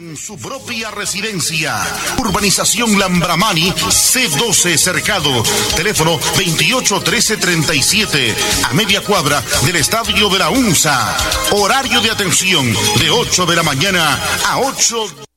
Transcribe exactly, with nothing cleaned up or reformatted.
en su propia residencia. Urbanización Lambramani, C doce Cercado. Teléfono veintiocho trece treinta y siete, a media cuadra del Estadio de la UNSA. Horario de atención de ocho de la mañana a ocho